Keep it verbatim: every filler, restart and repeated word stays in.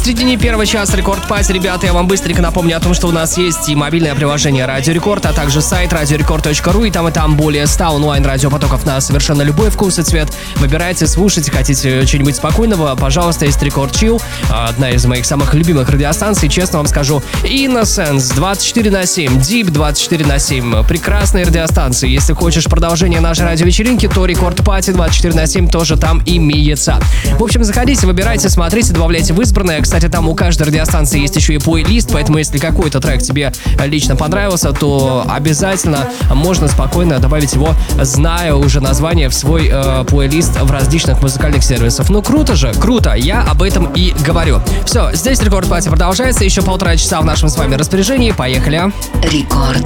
середине первого часа Рекорд Пати. Ребята, я вам быстренько напомню о том, что у нас есть и мобильное приложение Радио Рекорд, а также сайт радиорекорд точка ру, и там и там более ста онлайн-радиопотоков на совершенно любой вкус и цвет. Выбирайте, слушайте, хотите чего-нибудь спокойного, пожалуйста, есть Рекорд Чилл, одна из моих самых любимых радиостанций, честно вам скажу. Innocence двадцать четыре на семь, Deep двадцать четыре на семь, прекрасные радиостанции. Если хочешь продолжение нашей радиовечеринки, то Рекорд Пати двадцать четыре на семь тоже там имеется. В общем, заходите, выбирайте, смотрите, добавляйте в избранное. Кстати, там у каждой радиостанции есть еще и плейлист, поэтому если какой-то трек тебе лично понравился, то обязательно можно спокойно добавить его, зная уже название, в свой э, плейлист в различных музыкальных сервисах. Ну круто же, круто, я об этом и говорю. Все, здесь Рекорд Пати продолжается, еще полтора часа в нашем с вами распоряжении, поехали. Рекорд.